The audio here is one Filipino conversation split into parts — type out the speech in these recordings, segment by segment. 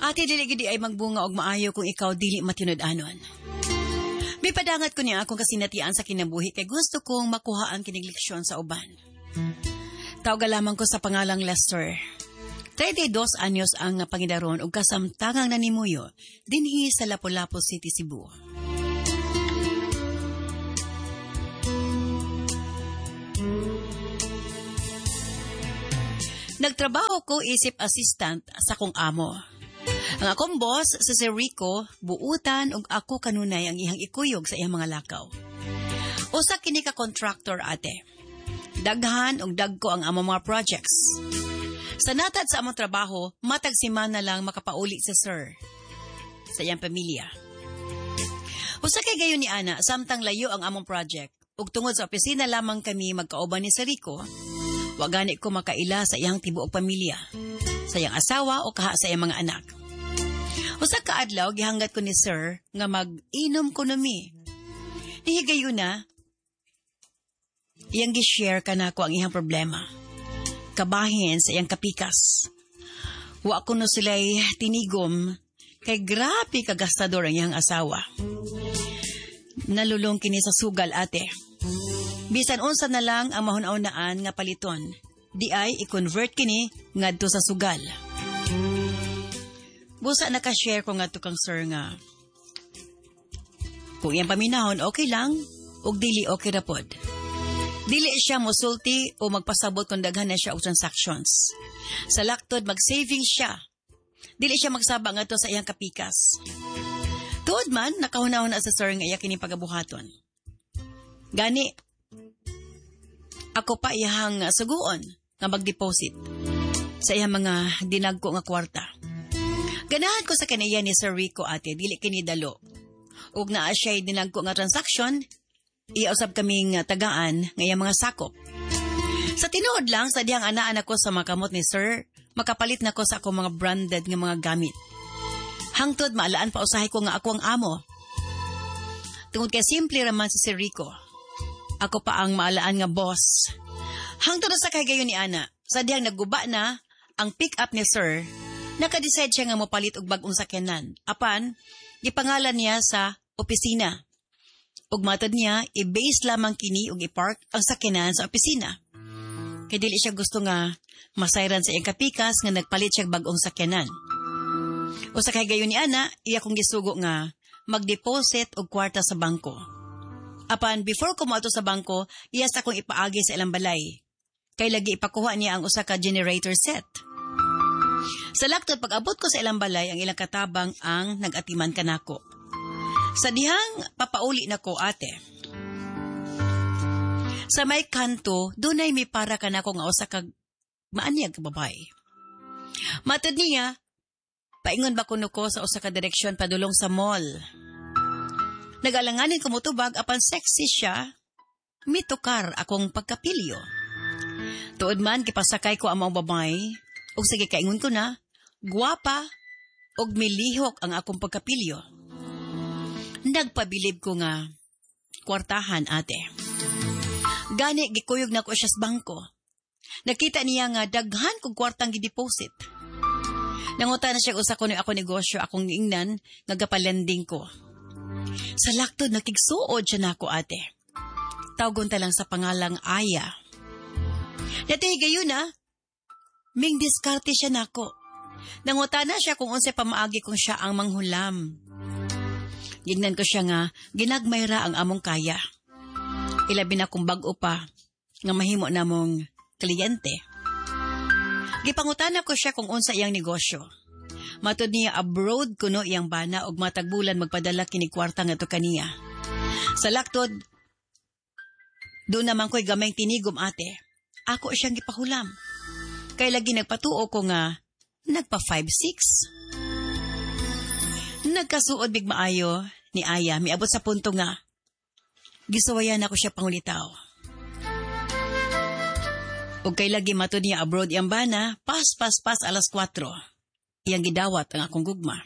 Ate dili gidi ay magbunga og maayo kung ikaw dili matinud-anon. May padangat ko niya akong kasinatian sa kinabuhi kay gusto kong makuhaan kining leksyon sa uban. Tawag lamang ko sa pangalang Lester. 32 anyos ang pangidaron ug kasamtangang nanimuyo dinhi sa Lapu-Lapu City, Cebu. Nagtrabaho ko isip assistant sa kong amo. Ang akong boss sa si Rico, buutan ug ako kanunay ang ihang ikuyog sa iyang mga lakaw. Usa kini ka contractor ate. Daghan ug dagko ang among mga projects. Sa natad sa among trabaho, matag semana lang makapauli si sir sa iyang pamilya. Usa kay gayon ni ana, samtang layo ang among project ug tungod sa opisina lamang kami magkauban ni Rico, wa gani ko makaila sa iyang tibuok pamilya, sa iyang asawa o kaha sa iyang mga anak. Usa ka adlaw gihanggat ko ni sir nga mag-inom ko nami. Nihigayon na, iyang gi-share kanako ang iyang problema. Kabahin sa iyang kapikas. Wa ko no sila'y tinigom kay grabe kagastador ang iyang asawa. Nalulong kini sa sugal ate. Bisan unsa na lang ang mahun-aunaan nga paliton, di ay i-convert kini ngadto sa sugal. Busa naka-share ko ngadto kang sir nga kung iyang paminahon okay lang ug dili okay ra pod. Dili siya mosulti o magpasabot kung daghan na siya og transactions. Sa laktod mag-saving siya. Dili siya magsaba ngadto sa iyang kapikas. Tuod man nakahunahon na sa sir nga iya kini pagabuhaton. Gani ako pa iyang suguon nga mag-deposit sa iyang mga dinagko nga kwarta. Ganahan ko sa kaniya ni Sir Rico ate, dili kini dalo. Ug naa siya'y dinagko nga transaction, iyausab kaming tagaan nga iyang mga sakop. Sa tinuod lang, sa dihang anaan ako sa makamot ni Sir, makapalit na ko sa akong mga branded nga mga gamit. Hangtod maalaan pa usahay ko nga ako ang amo. Tungod kay simple raman si Sir Rico. Ako pa ang maalaan nga boss. Hangtod na sa kay gayon ni ana, sa dihang nagguba na ang pick-up ni Sir, naka-decide siya nga mopalit og bag-ong sakyanan. Apan, gipangalan niya sa opisina. Ug matod niya, i-base lamang kini ug i-park ang sakyanan sa opisina. Kay dili siya gusto nga masayran sa iyang kapikas nga nagpalit siya bag-ong sakyanan. O sa kay gayon ni ana, iya kong gisugo nga mag-deposit og kwarta sa bangko. Apan, before ko moadto sa bangko, iya sa akong ipaagi sa ilang balay. Kay lagi ipakuha niya ang usa ka generator set. Sa laktod pag-abot ko sa ilang balay, ang ilang katabang ang nag-atiman kanako. Sa dihang papauli nako ate. Sa may kanto, dunay may para kanako nga usa ka maanyag ka babae. Matod niya, paingon ba kuno ko sa usa ka direksyon padulong sa mall. Nag-alanganin ko motubag apan sexy siya, mitukar akong pagkapilyo. Tuod man kipasakay ko ang mga babae, ug sige kaingon ko na, guwapa ug milihok ang akong pagkapilyo. Nagpabilib ko nga kwartahan ate. Gani gikuyog na ko siya sa bangko. Nakita niya nga daghan kong kwartang gideposit. Nanguta na siya usa ko ni ako negosyo akong ingnan nga gapalending ko. Sa laktod nakigsuod siya nako ate. Tawgon ta lang sa pangalang Aya. Dati gayon na, ming diskarte siya nako. Nanguta na siya kung unsay pamaagi kung siya ang manghulam. Gignan ko siya nga, ginagmayra ang among kaya. Ilabi na kong bag-o pa, nga mahimo na mong kliyente. Gipangutana ko siya kung unsa iyang negosyo. Matod niya abroad kuno iyang bana og matagbulan magpadala kini kwarta nga to kaniya. Sa laktod, doon naman ko'y gamayng tinigom ate. Ako siyang gipahulam. Kay lagi nagpatuo ko nga, nagpa 5'6". Nagkasuod big maayo ni Aya, miabot sa punto nga, gisuwayan ako siya pangulitaw. Ug kay lagi matod niya abroad iyang bana, pas alas 4. Iyang gidawat ang akong gugma.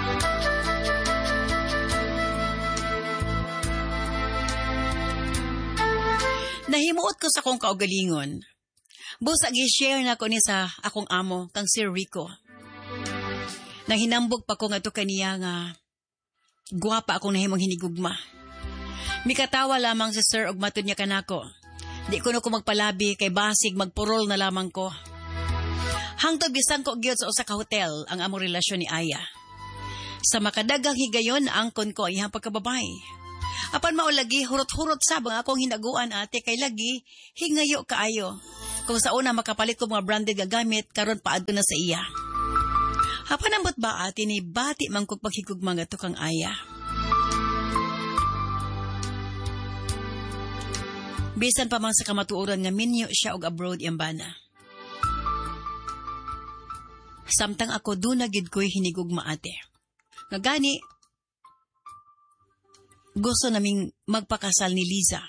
Nahimuot ko sa akong kaugalingon. Busa gi-share na ko ni sa akong amo, kang Sir Rico. Nang hinambog pa ko nga to kaniya nga guwapa akong nahimong hinigugma. Mikatawa lamang si sir og matud niya kanako. Di ko na ko magpalabi kay basig magpurol na lamang ko. Hangtod bisan ko gyud sa usa ka hotel ang among relasyon ni Aya. Sa makadagang higayon angkon ko iyang pagkababay. Apan maulagi hurot-hurot sabang akong hinaguan ate kay lagi hingayo kaayo. Kung sa una makapalit ko mga branded nga gamit karon paadto na sa iya. Apan ambot ba ate ni bati man kog paghigugma nga to kang Aya. Bisan pa man sa kamatuoran nga minyo siya og abroad iyang bana. Samtang ako doon na gid ko'y hinigugma ate. Nga gani, gusto naming magpakasal ni Liza.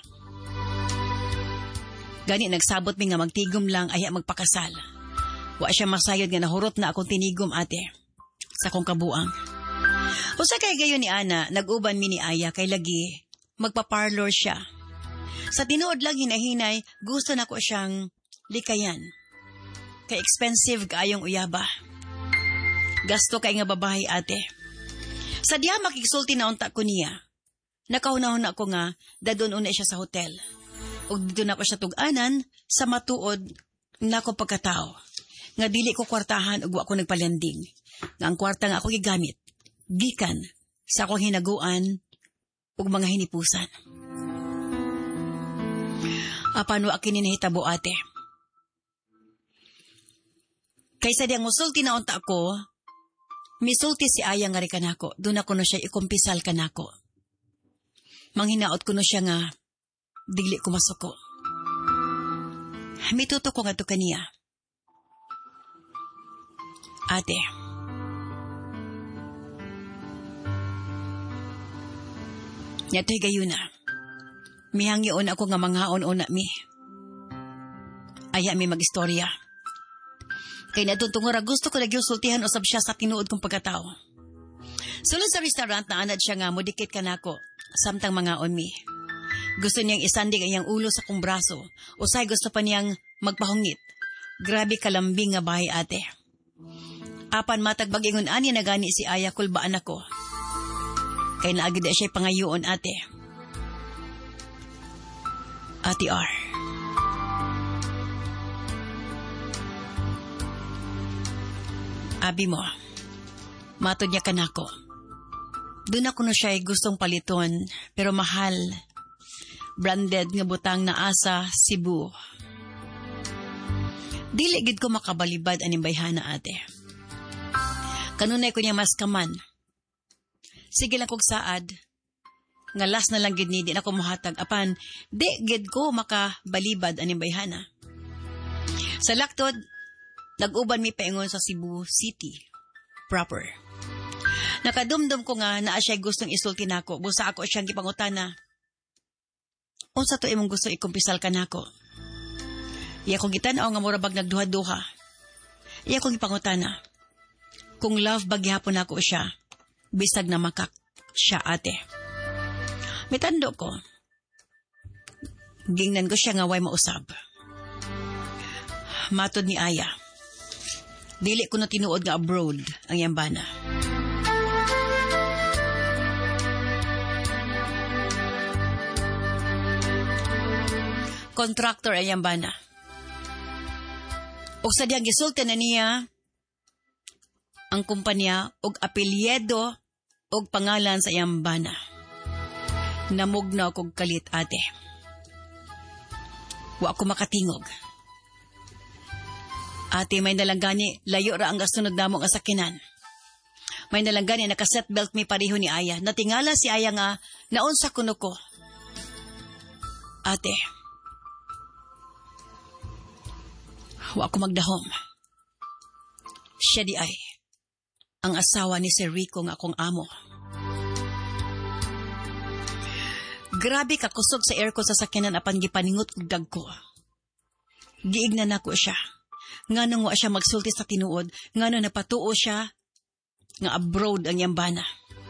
Gani nagsabot mi nga magtigom lang aya magpakasal. Wa siya masayod nga nahurot na akong tinigom ate sa kong kabuang. Usa kay gayon ni Ana, nag-uban mi ni Aya kay lagi magpa-parlor siya. Sa tinuod lang hinahinay, gusto na ko siyang likayan. Kay expensive kaayong uyaba. Gasto kay nga babae ate. Sa diha makigsulti na unta ko niya. Nakahunahon ako nga dadon una siya sa hotel. Ug dito na ko siya tug-anan sa matuod na ko pagkatao. Nga dili ko kwartahan ug wa ko nagpalanding. Nga ang kwarta nga ako gigamit gikan sa akong hinaguan ug mga hinipusan. Apan wa kini nahitabo ate. Kaysa diyang musulti na unta ako, misulti si Aya nga rin kanako, doon ako na siya ikumpisal kanako. Manghinaot ko na siya nga, digli ko masuko. Mituto ko nga to kaniya. Ate, Nyato'y gayuna, mihangyoon ako nga manghaon-una mi. Aya mi mag-istorya. Kay natuntungora gusto ko nagyong sultihan usab siya sa tinuod kong pagkatao. Sulod sa restaurant na anad siya nga modikit kanako, samtang mangaon mi. Gusto niyang isandig ang iyang ulo sa kong braso, usay gusto pa niyang magpahungit. Grabe kalambing nga bahay ate. Apan matag bagingon ani na gani si Aya kulbaan ako. Kay naagid siya pangayoon ate. Ate R. Abi mo, matod niya kanako. Doon ako na siya gustong paliton, pero mahal. Branded nga butang na asa Cebu. Dili gid ko makabalibad aning bayhana ate. Kanunay ko niya mas kaman. Sige lang kog saad. Nga last na lang gid ni di na ko mohatag apan di gid ko makabalibad aning bayhana. Sa laktod, nag-uban mi paingon sa Cebu City proper. Nakadumdum ko nga naa siya gustong isulti nako. Busa ako siyang gipangutana. Unsa to imong gusto ikumpisal kanako? Iya kong gitanaw nga murabag nagduha-duha. Iya kong gipangutana. Kung love bagyapon ako siya, bisag na makak siya ate. Mitando ko. Gingnan ko siya nga way mausab. Matod ni Aya. Dili ko na tinuod nga abroad ang yambana. Contractor ang yambana. O sa diyang gisulti na niya ang kumpanya og apelyedo og pangalan sa yambana. Namugnaw kog kalit ate. Wa ko makatingog. Ate, may nalanggani, layo ra ang gasunod namo nga sakinan. May nalanggani naka-set belt mi pareho ni Aya. Natingala si Aya nga naunsa kuno ko. Ate, wa ko magdahom. Siya di ay ang asawa ni Sir Rico nga akong amo. Grabe kakusog sa aircon sa sakyanan apan gipaningot kog dagko. Giignan ako siya. Nganong wa siya magsulti sa tinuod, nganong napatuo siya nga abroad ang yambana.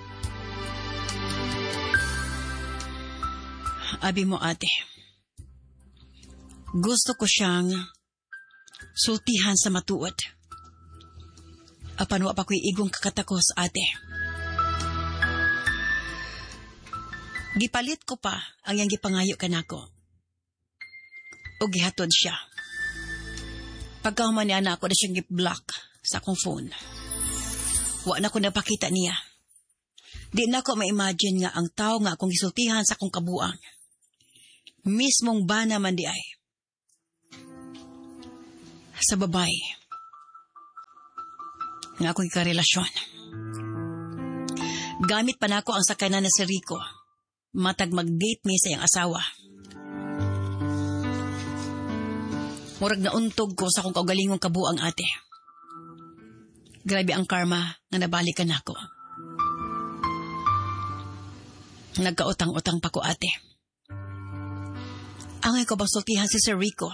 Abi mo ate, gusto ko siyang sultihan sa matuod. Apan wa pa ko'y igong kakatakos, ate. Gipalit ko pa ang yang gipangayo kanako. O gihatod siya. Pagkahuman niya na ako na siyang gi-block sa akong phone. Wa na ko napakita niya. Di na ko ma-imagine nga ang tao nga akong gisultihan sa akong kabuang. Mismong bana man di ay. Sa babae. Nga akong ikarelasyon. Gamit pa na ako ang sakanan na si Rico. Matag mag-date mi sa iyang asawa. Murag na untog ko sa akong kaugalingong kabuang, ate. Grabe ang karma nga nabalikan ako. Nagkautang-utang pa ko, ate. Angay ko bang sultihan si Sir Rico?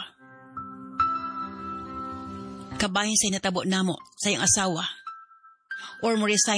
Kabahin sa inatabo namo sa iyang asawa. Or mo resign